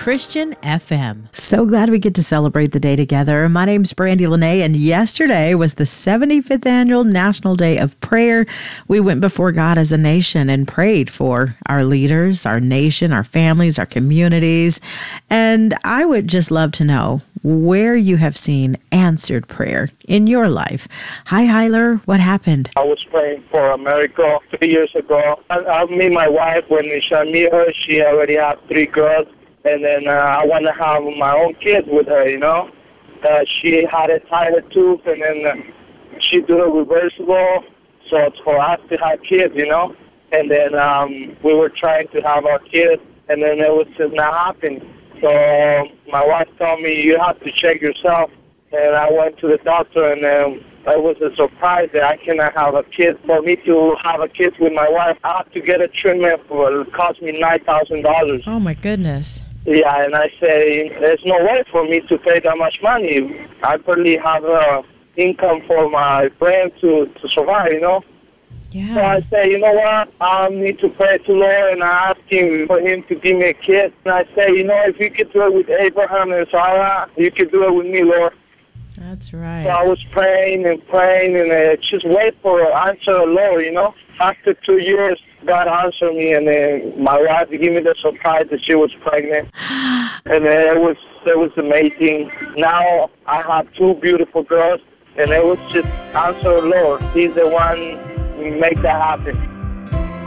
Christian FM. So glad we get to celebrate the day together. My name's Brandy Lene, and yesterday was the 75th Annual National Day of Prayer. We went before God as a nation and prayed for our leaders, our nation, our families, our communities. And I would just love to know where you have seen answered prayer in your life. Hi, Hyler. What happened? I was praying for America 3 years ago. I met my wife. When I met her, she already had 3 girls. And then I want to have my own kids with her, you know. She had a tighter tooth, and then she did a reversible. So it's for us to have kids, you know. And then we were trying to have our kids, and then it was just not happening. So my wife told me, you have to check yourself. And I went to the doctor, and it was a surprise that I cannot have a kid. For me to have a kid with my wife, I have to get a treatment for it cost me $9,000. Oh, my goodness. Yeah, and I say, there's no way for me to pay that much money. I barely have income for my brand to survive, you know? Yeah. So I say, you know what, I need to pray to Lord, and I ask him for him to give me a kid. And I say, you know, if you could do it with Abraham and Sarah, you could do it with me, Lord. That's right. So I was praying, and just wait for an answer of the Lord, you know? After 2 years, God answered me, and then my wife gave me the surprise that she was pregnant. And then it was amazing. Now I have 2 beautiful girls, and it was just answer the Lord. He's the one who make that happen.